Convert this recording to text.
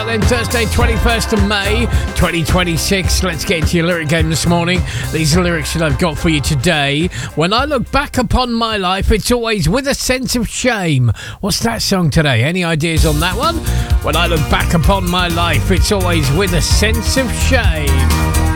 Then Thursday, 21st of May, 2026. Let's get into your lyric game this morning. These are lyrics that I've got for you today. When I look back upon my life, it's always with a sense of shame. What's that song today? Any ideas on that one? When I look back upon my life, it's always with a sense of shame.